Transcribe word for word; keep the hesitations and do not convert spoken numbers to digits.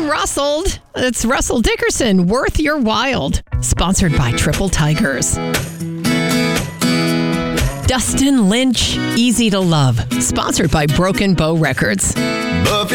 Rustled. It's Russell Dickerson, Worth Your Wild. Sponsored by Triple Tigers. Dustin Lynch, Easy to Love. Sponsored by Broken Bow Records.